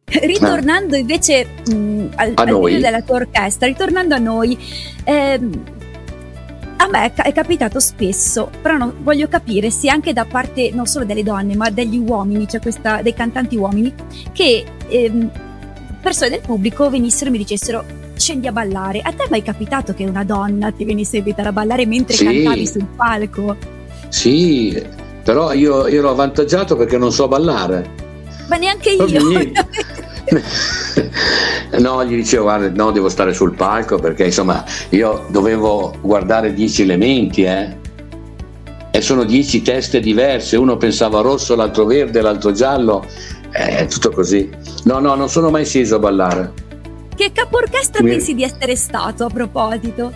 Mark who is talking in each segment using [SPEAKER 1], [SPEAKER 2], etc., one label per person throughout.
[SPEAKER 1] Ritornando invece al video della tua orchestra, ritornando a noi, a me è capitato spesso, però voglio capire se anche da parte non solo delle donne ma degli uomini, cioè dei cantanti uomini, che persone del pubblico venissero e mi dicessero: scendi a ballare. A te è mai capitato che una donna ti venisse a invitare a ballare mentre cantavi sul palco?
[SPEAKER 2] Sì, però io ero avvantaggiato perché non so ballare.
[SPEAKER 1] Ma neanche io.
[SPEAKER 2] No, gli dicevo: guarda, no, devo stare sul palco perché insomma io dovevo guardare 10 elementi, e sono 10 teste diverse, uno pensava rosso, l'altro verde, l'altro giallo, tutto così. No, non sono mai sceso a ballare.
[SPEAKER 1] Che capo orchestra pensi di essere stato, a proposito?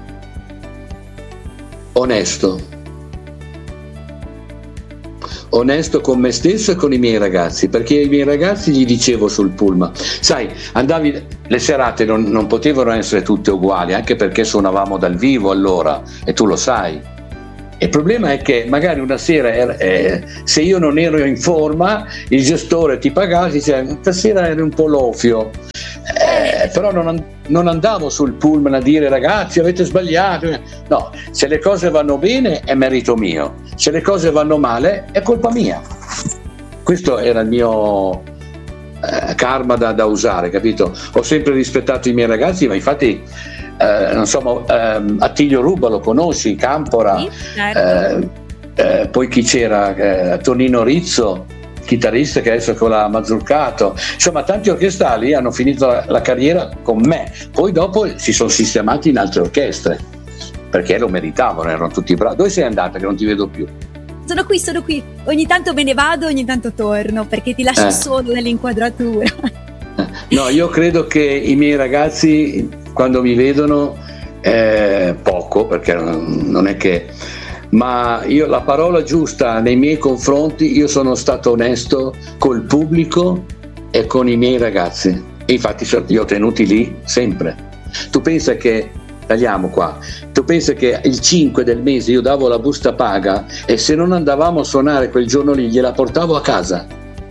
[SPEAKER 2] Onesto con me stesso e con i miei ragazzi, perché ai miei ragazzi gli dicevo sul pullman, sai, le serate non potevano essere tutte uguali, anche perché suonavamo dal vivo allora, e tu lo sai. Il problema è che magari una sera se io non ero in forma, il gestore ti pagava e diceva: stasera eri un po' lofio. Però non andavo sul pullman a dire: ragazzi, avete sbagliato. No, se le cose vanno bene è merito mio, se le cose vanno male è colpa mia. Questo era il mio karma da usare, capito? Ho sempre rispettato i miei ragazzi, ma infatti non so, Attilio Ruba lo conosci, Campora,
[SPEAKER 1] sì, certo.
[SPEAKER 2] Poi chi c'era? Tonino Rizzo, chitarrista che adesso è con la Mazurcato, insomma tanti orchestrali hanno finito la carriera con me, poi dopo si sono sistemati in altre orchestre perché lo meritavano, erano tutti bravi. Dove sei andata che non ti vedo più?
[SPEAKER 1] Sono qui, ogni tanto me ne vado, ogni tanto torno perché ti lascio solo nell'inquadratura.
[SPEAKER 2] No, io credo che i miei ragazzi quando mi vedono poco, perché non è che, ma io la parola giusta nei miei confronti, io sono stato onesto col pubblico e con i miei ragazzi, e infatti li ho tenuti lì sempre. Tu pensa che il 5 del mese io davo la busta paga e se non andavamo a suonare quel giorno lì gliela portavo a casa.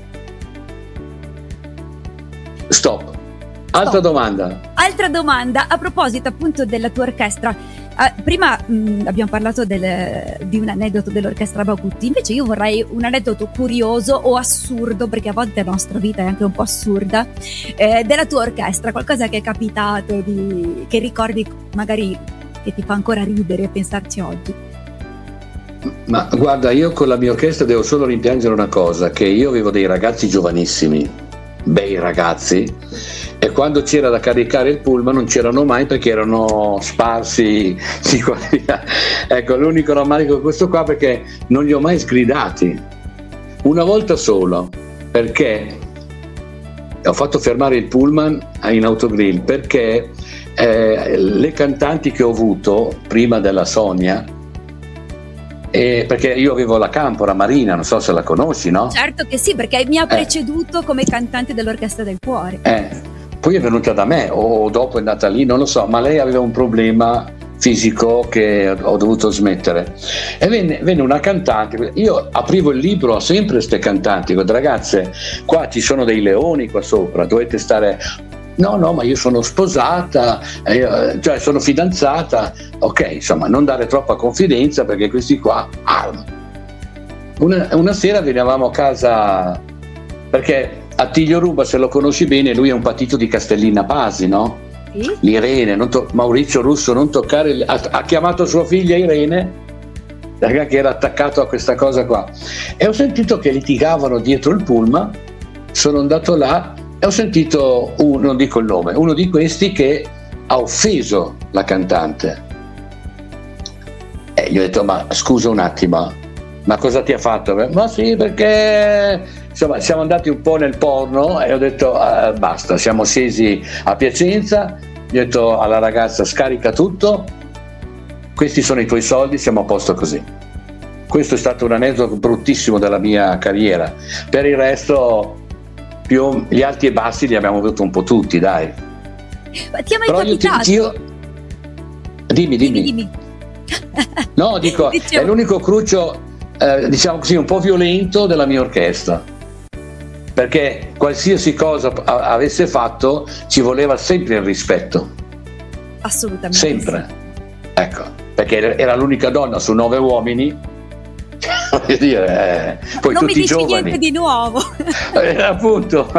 [SPEAKER 2] Stop. Altra domanda,
[SPEAKER 1] a proposito appunto della tua orchestra. Prima abbiamo parlato di un aneddoto dell'orchestra Bagutti, invece io vorrei un aneddoto curioso o assurdo, perché a volte la nostra vita è anche un po' assurda, della tua orchestra, qualcosa che è capitato, che ricordi magari, che ti fa ancora ridere a pensarci oggi.
[SPEAKER 2] Ma guarda, io con la mia orchestra devo solo rimpiangere una cosa, che io avevo dei ragazzi giovanissimi, bei ragazzi, e quando c'era da caricare il pullman non c'erano mai perché erano sparsi di qua e di là. Ecco, l'unico rammarico è questo qua, perché non li ho mai sgridati, una volta solo, perché ho fatto fermare il pullman in autogrill perché le cantanti che ho avuto prima della Sonia, perché io avevo la Campora Marina, non so se la conosci, no?
[SPEAKER 1] Certo che sì, perché mi ha preceduto come cantante dell'Orchestra del Cuore.
[SPEAKER 2] Poi è venuta da me o dopo è andata lì, non lo so, ma lei aveva un problema fisico che ho dovuto smettere, e venne una cantante. Io aprivo il libro a sempre queste cantanti, dico: ragazze, qua ci sono dei leoni qua sopra, dovete stare. No, ma io sono sposata, cioè sono fidanzata, ok, insomma, non dare troppa confidenza perché questi qua. Una sera venivamo a casa, perché Attilio Ruba, se lo conosci bene, lui è un patito di Castellina Pasi, no?
[SPEAKER 1] Sì.
[SPEAKER 2] L'Irene, Maurizio Russo, non toccare, ha chiamato sua figlia Irene, che era attaccato a questa cosa qua, e ho sentito che litigavano dietro il pullman. Sono andato là e ho sentito, non dico il nome, uno di questi che ha offeso la cantante, e gli ho detto: ma scusa un attimo, ma cosa ti ha fatto? Ma sì, perché insomma siamo andati un po' nel porno, e ho detto basta, siamo scesi a Piacenza, gli ho detto alla ragazza: scarica tutto, questi sono i tuoi soldi, siamo a posto così. Questo è stato un aneddoto bruttissimo della mia carriera. Per il resto più gli alti e bassi li abbiamo avuti un po' tutti, dai.
[SPEAKER 1] Ma ti è mai capitato?
[SPEAKER 2] Dimmi. No, dico, è l'unico cruccio, diciamo così, un po' violento della mia orchestra. perché qualsiasi cosa avesse fatto ci voleva sempre il rispetto.
[SPEAKER 1] Assolutamente.
[SPEAKER 2] Sempre. Ecco, perché era l'unica donna su 9 uomini. Voglio dire, poi
[SPEAKER 1] non
[SPEAKER 2] tutti
[SPEAKER 1] mi dici
[SPEAKER 2] giovani.
[SPEAKER 1] niente di nuovo.
[SPEAKER 2] Appunto.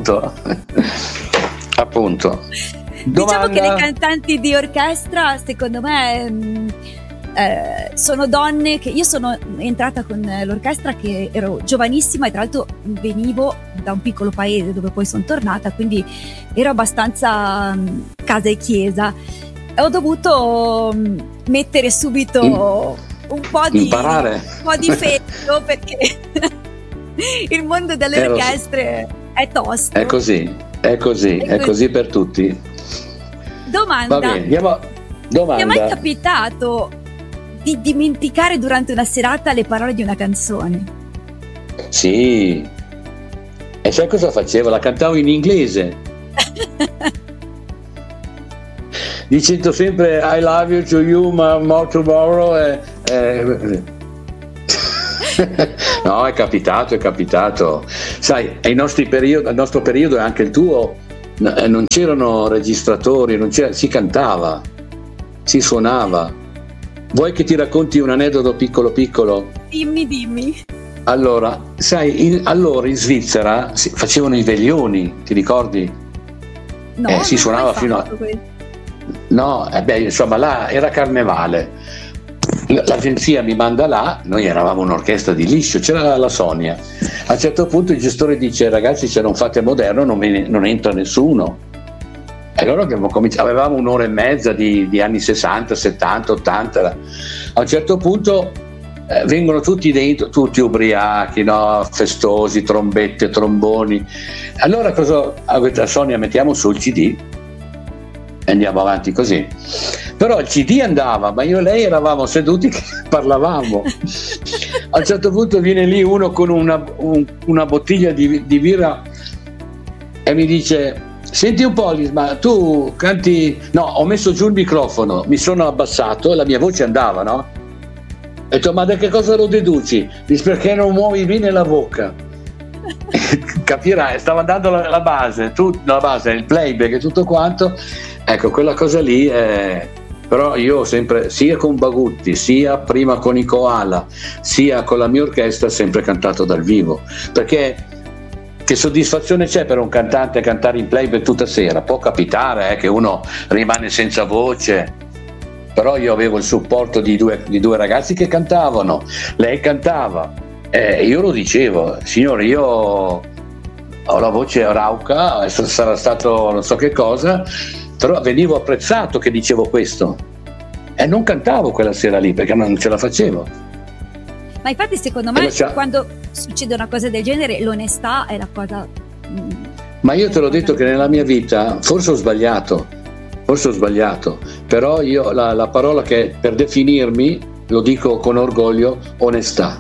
[SPEAKER 1] Diciamo che le cantanti di orchestra, secondo me, sono donne che io sono entrata con l'orchestra che ero giovanissima e tra l'altro venivo da un piccolo paese dove poi sono tornata, quindi ero abbastanza casa e chiesa. Ho dovuto mettere subito un po' di freddo perché il mondo delle orchestre è tosto.
[SPEAKER 2] È così per tutti.
[SPEAKER 1] Domanda.
[SPEAKER 2] Va bene, domanda.
[SPEAKER 1] Ti è mai capitato di dimenticare durante una serata le parole di una canzone?
[SPEAKER 2] Sì. E sai cosa facevo? La cantavo in inglese. Dicendo sempre I love you to you, more tomorrow. No, è capitato. Sai, al nostro periodo e anche il tuo, non c'erano registratori, si cantava, si suonava. Vuoi che ti racconti un aneddoto piccolo?
[SPEAKER 1] Dimmi.
[SPEAKER 2] Allora, sai, allora in Svizzera facevano i veglioni, ti ricordi?
[SPEAKER 1] No,
[SPEAKER 2] si suonava fino a... No, insomma, là era carnevale. L'agenzia mi manda là, noi eravamo un'orchestra di liscio, c'era la Sonia. A un certo punto il gestore dice: ragazzi, se non fate moderno non entra nessuno. E allora abbiamo cominciato, avevamo un'ora e mezza di anni 60, 70, 80. A un certo punto vengono tutti dentro, tutti ubriachi, no? Festosi, trombette, tromboni. Allora a Sonia mettiamo sul CD e andiamo avanti così. Però il CD andava, ma io e lei eravamo seduti che parlavamo. A un certo punto viene lì uno con una bottiglia di birra e mi dice: senti un po', ma tu canti? No, ho messo giù il microfono, mi sono abbassato e la mia voce andava, no? Ho detto: ma da che cosa lo deduci? Dice: perché non muovi bene la bocca. Capirai, stava dando la base, il playback e tutto quanto. Ecco, quella cosa lì però io ho sempre, sia con Bagutti, sia prima con i Koala, sia con la mia orchestra, sempre cantato dal vivo, perché che soddisfazione c'è per un cantante cantare in playback tutta sera? Può capitare che uno rimane senza voce, però io avevo il supporto di due ragazzi che cantavano, lei cantava, io lo dicevo: signore, io ho la voce rauca, sarà stato non so che cosa, però venivo apprezzato che dicevo questo, e non cantavo quella sera lì perché non ce la facevo.
[SPEAKER 1] Ma infatti secondo me quando succede una cosa del genere l'onestà è la cosa
[SPEAKER 2] ma io te l'ho detto che nella mia vita forse ho sbagliato, però io la parola che per definirmi, lo dico con orgoglio, onestà.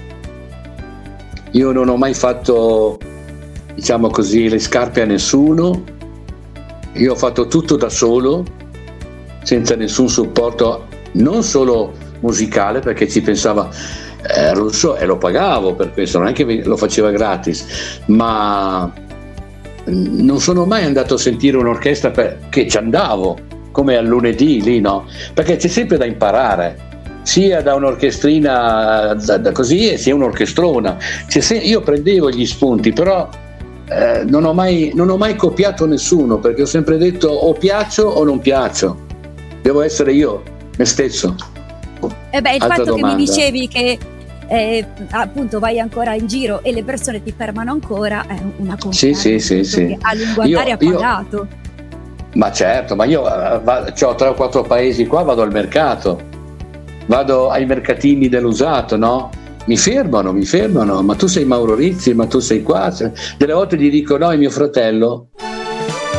[SPEAKER 2] Io non ho mai fatto, diciamo così, le scarpe a nessuno. Io ho fatto tutto da solo, senza nessun supporto, non solo musicale, perché ci pensava Russo e lo pagavo per questo, non è che lo faceva gratis, ma non sono mai andato a sentire un'orchestra che ci andavo, come al lunedì lì, no? Perché c'è sempre da imparare, sia da un'orchestrina da così, e sia un'orchestrona. Io prendevo gli spunti, però non ho mai copiato nessuno, perché ho sempre detto: o piaccio o non piaccio, devo essere io, me stesso.
[SPEAKER 1] Il fatto che mi dicevi che appunto vai ancora in giro e le persone ti fermano ancora è una conferma.
[SPEAKER 2] Sì.
[SPEAKER 1] A lungo andare ha pagato.
[SPEAKER 2] Ma certo, ma io ho 3 o 4 paesi qua, vado al mercato, vado ai mercatini dell'usato, no? Mi fermano, ma tu sei Mauro Rizzi, ma tu sei qua. Delle volte gli dico: no, è mio fratello.